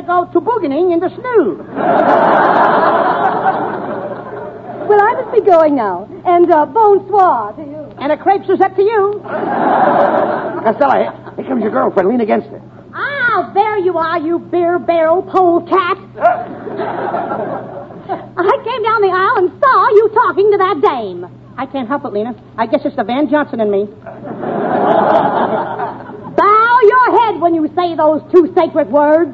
go tobogganing in the snow. Well, I must be going now. And bonsoir to you. And a crepe Suzette to you. Costello, here comes your girlfriend. Lean against her. Ah, there you are, you beer barrel polecat. I came down the aisle and saw you talking to that dame. I can't help it, Lena. I guess it's the Van Johnson in me. Bow your head when you say those two sacred words.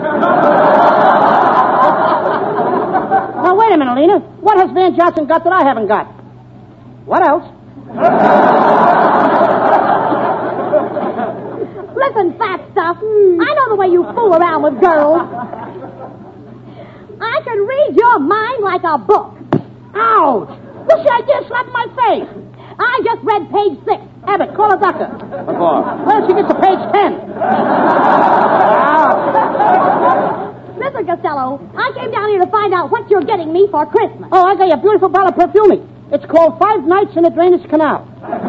Now, wait a minute, Lena. What has Van Johnson got that I haven't got? What else? Listen, fat stuff. I know the way you fool around with girls. I can read your mind like a book. Ouch! What's the idea slapping my face? I just read page 6. Abbott, call a doctor. What for? Well, she gets to page 10. Listen, Costello, I came down here to find out what you're getting me for Christmas. Oh, I got you a beautiful bottle of perfume. It's called 5 Nights in a Drainage Canal.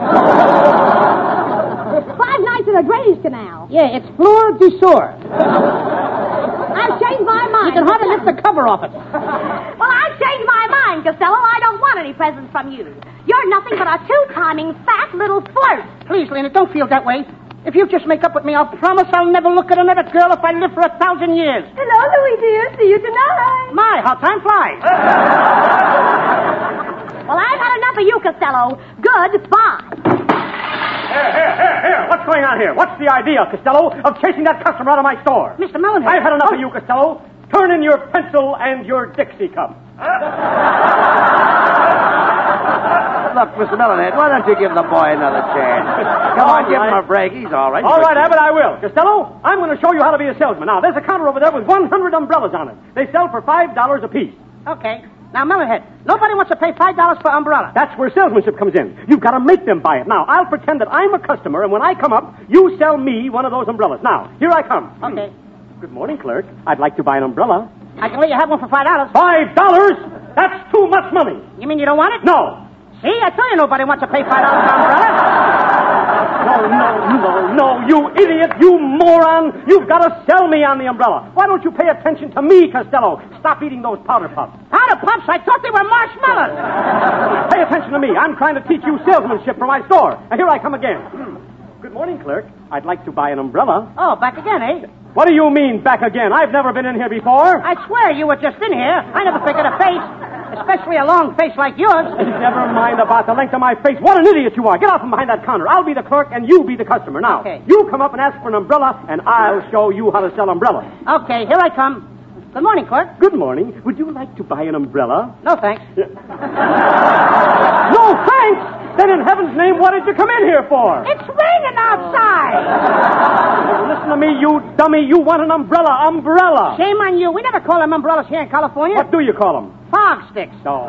5 nights in a drainage canal. Yeah, it's Fleur de Sour. I've changed my mind. You can hardly lift the cover off it. Well, I've changed my mind, Costello. I don't want any presents from you. You're nothing but a two-timing fat little flirt. Please, Lena, don't feel that way. If you just make up with me, I'll promise I'll never look at another girl if I live for 1,000 years. Hello, Louie, dear. See you tonight. My, how time flies. Well, I've had enough of you, Costello. Goodbye. Here. What's going on here? What's the idea, Costello, of chasing that customer out of my store? Mr. Mellenhead. I've had enough of you, Costello. Turn in your pencil and your Dixie cup. Look, Mr. Mellenhead, why don't you give the boy another chance? Come on, give him a break. He's all right. All right, Abbott, I will. Costello, I'm going to show you how to be a salesman. Now, there's a counter over there with 100 umbrellas on it. They sell for $5 apiece. Okay. Now, Mellenhead, nobody wants to pay $5 for umbrella. That's where salesmanship comes in. You've got to make them buy it. Now, I'll pretend that I'm a customer, and when I come up, you sell me one of those umbrellas. Now, here I come. Okay. Good morning, clerk. I'd like to buy an umbrella. I can let you have one for $5. $5? That's too much money. You mean you don't want it? No. See, I tell you nobody wants to pay $5 for umbrella. No, you idiot, you moron. You've got to sell me on the umbrella. Why don't you pay attention to me, Costello? Stop eating those powder puffs. Powder puffs? I thought they were marshmallows. Pay attention to me. I'm trying to teach you salesmanship for my store. And here I come again. Good morning, clerk. I'd like to buy an umbrella. Oh, back again, eh? What do you mean, back again? I've never been in here before. I swear you were just in here. I never figured a face, especially a long face like yours. Never mind about the length of my face. What an idiot you are. Get out from behind that counter. I'll be the clerk and you be the customer. Now, okay. You come up and ask for an umbrella, and I'll show you how to sell umbrellas. Okay, here I come. Good morning, clerk. Good morning. Would you like to buy an umbrella? No, thanks. No, thanks? Then in heaven's name, what did you come in here for? It's raining outside. Listen to me, you dummy. You want an umbrella. Umbrella. Shame on you. We never call them umbrellas here in California. What do you call them? Fog sticks. Oh.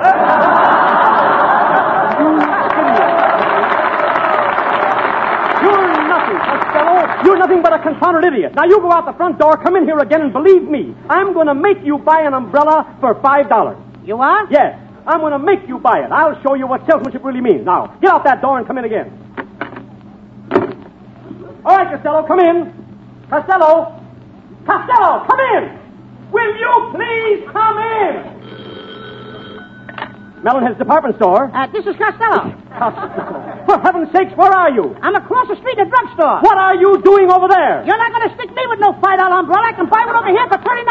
You're nothing, Costello. You're nothing but a confounded idiot. Now you go out the front door, come in here again, and believe me, I'm going to make you buy an umbrella for $5. You are? Yes. I'm going to make you buy it. I'll show you what salesmanship really means. Now, get out that door and come in again. All right, Costello, come in. Costello, come in. Will you please come in? Mellenhead's department store. This is Costello. For heaven's sakes, where are you? I'm across the street at the drugstore. What are you doing over there? You're not going to stick me with no $5 umbrella. I can buy one over here for $39.